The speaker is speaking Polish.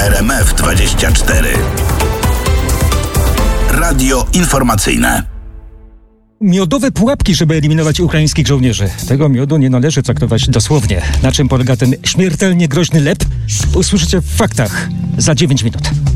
RMF24. Radio informacyjne. Miodowe pułapki, żeby eliminować ukraińskich żołnierzy. Tego miodu nie należy traktować dosłownie. Na czym polega ten śmiertelnie groźny lep? Usłyszycie w faktach za 9 minut.